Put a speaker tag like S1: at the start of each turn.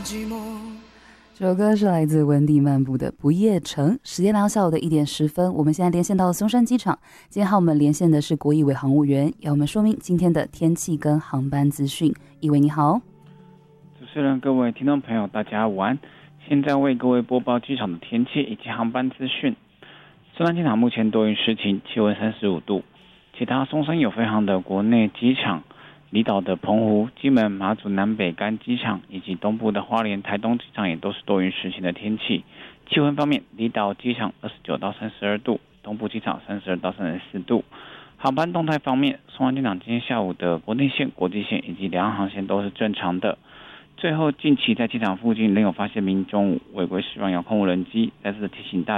S1: 这首歌是来自温蒂漫步的《不夜城》。时间来到下午的1点10分，我们现在连线到松山机场。今天和我们连线的是郭义伟航务员，要我们说明今天的天气跟航班资讯。义伟你好。
S2: 主持人、各位听众朋友大家午安，现在为各位播报机场的天气以及航班资讯。松山机场目前多云时晴，气温35度。其他松山有飞航的国内机场，离岛的澎湖、金门、马祖南北干机场以及东部的花莲、台东机场也都是多云时晴的天气。气温方面，离岛机场29到32度，东部机场32到34度。航班动态方面，松山机场今天下午的国内线、国际线以及两岸航线都是正常的。最后，近期在机场附近仍有发现民众违规使用遥控无人机，再次提醒大